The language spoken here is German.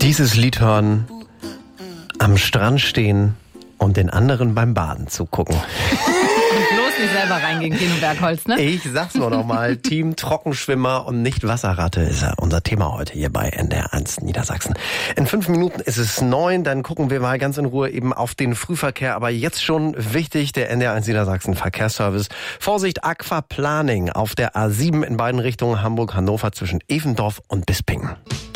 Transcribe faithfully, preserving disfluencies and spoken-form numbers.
Dieses Lied hören, am Strand stehen und den anderen beim Baden zugucken. Und bloß nicht selber reingehen, Keno Bergholz, ne? Ich sag's nur noch mal, Team Trockenschwimmer und nicht Wasserratte ist ja unser Thema heute hier bei N D R eins Niedersachsen. In fünf Minuten ist es neun, dann gucken wir mal ganz in Ruhe eben auf den Frühverkehr. Aber jetzt schon wichtig, der N D R eins Niedersachsen Verkehrsservice. Vorsicht, Aquaplaning auf der A sieben in beiden Richtungen Hamburg-Hannover zwischen Evendorf und Bisping.